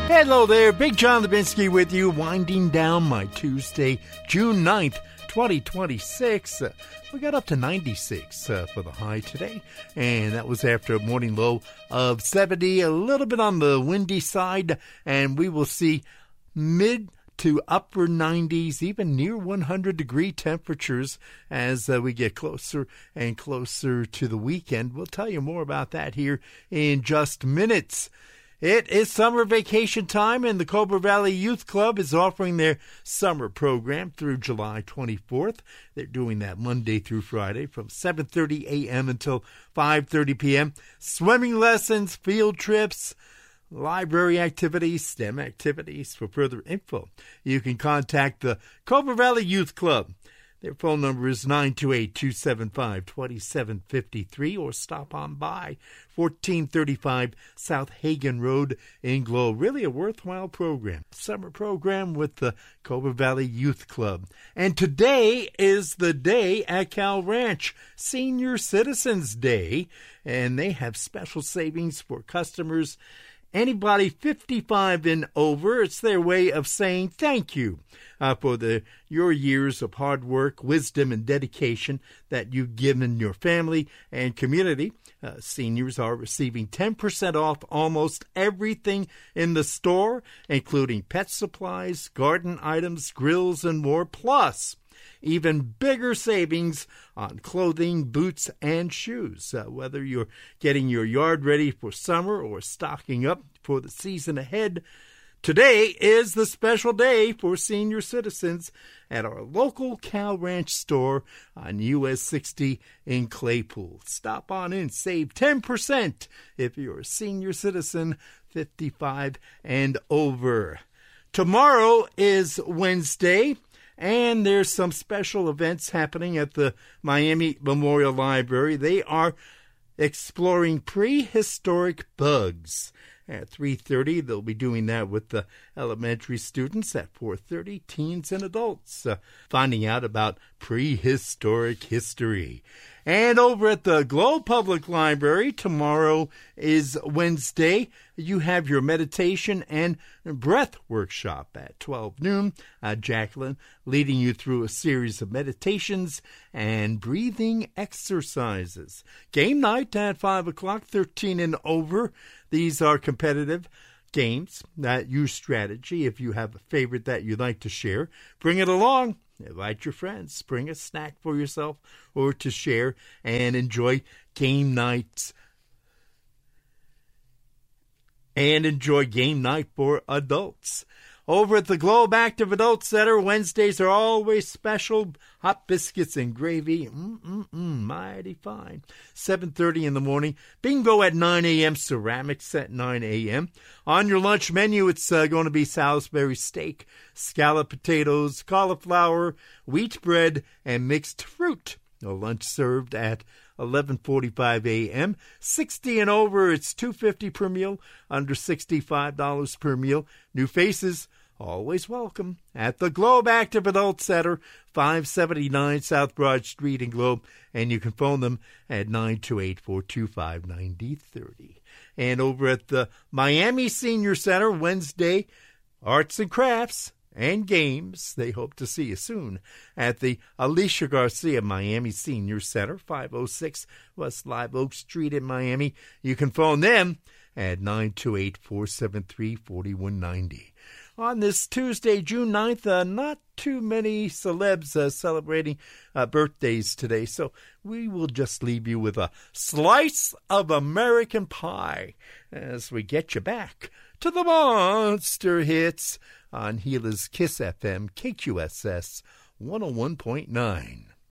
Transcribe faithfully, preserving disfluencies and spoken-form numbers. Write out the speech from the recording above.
Hello there, Big John Levinsky with you, winding down my Tuesday, June ninth, twenty twenty-six. Uh, we got up to ninety-six uh, for the high today, and that was after a morning low of seventy, a little bit on the windy side, and we will see mid to upper nineties, even near one hundred degree temperatures as uh, we get closer and closer to the weekend. We'll tell you more about that here in just minutes. It is summer vacation time, and the Cobra Valley Youth Club is offering their summer program through July twenty-fourth. They're doing that Monday through Friday from seven thirty a.m. until five thirty p.m. Swimming lessons, field trips, library activities, STEM activities. For further info, you can contact the Cobra Valley Youth Club. Their phone number is nine two eight, two seven five, two seven five three, or stop on by fourteen thirty-five South Hagen Road in Glow. Really a worthwhile program. Summer program with the Cobra Valley Youth Club. And today is the day at Cal Ranch, Senior Citizens Day, and they have special savings for customers. Anybody fifty-five and over, it's their way of saying thank you uh, for the your years of hard work, wisdom, and dedication that you've given your family and community. Uh, seniors are receiving ten percent off almost everything in the store, including pet supplies, garden items, grills, and more. Plus, even bigger savings on clothing, boots, and shoes. Uh, whether you're getting your yard ready for summer or stocking up for the season ahead, today is the special day for senior citizens at our local Cal Ranch store on U S sixty in Claypool. Stop on in, save ten percent if you're a senior citizen, fifty-five and over. Tomorrow is Wednesday, and there's some special events happening at the Miami Memorial Library. They are exploring prehistoric bugs. At three thirty, they'll be doing that with the elementary students. At four thirty, teens and adults, uh, finding out about prehistoric history. And over at the Glow Public Library, tomorrow is Wednesday. You have your meditation and breath workshop at twelve noon. Uh, Jacqueline leading you through a series of meditations and breathing exercises. Game night at five o'clock, thirteen and over. These are competitive games that use strategy. If you have a favorite that you'd like to share, bring it along. Invite your friends. Bring a snack for yourself or to share and enjoy game nights. And enjoy game night for adults. Over at the Globe Active Adult Center, Wednesdays are always special. Hot biscuits and gravy. Mm-mm-mm, mighty fine. seven thirty in the morning. Bingo at nine a.m. Ceramics at nine a.m. On your lunch menu, it's uh, going to be Salisbury steak, scalloped potatoes, cauliflower, wheat bread, and mixed fruit. A lunch served at eleven forty-five a.m. sixty and over, it's two dollars and fifty cents per meal. Under sixty-five dollars per meal. New faces, always welcome. At the Globe Active Adult Center, five seventy-nine South Broad Street in Globe. And you can phone them at nine two eight, four two five, nine zero three zero. And over at the Miami Senior Center, Wednesday, arts and crafts and games. They hope to see you soon at the Alicia Garcia Miami Senior Center, five oh six West Live Oak Street in Miami. You can phone them at nine two eight, four seven three, four one nine zero. On this Tuesday, June ninth, uh, not too many celebs uh, celebrating uh, birthdays today, so we will just leave you with a slice of American pie as we get you back to the monster hits on Gila's Kiss F M, K Q S S one oh one point nine.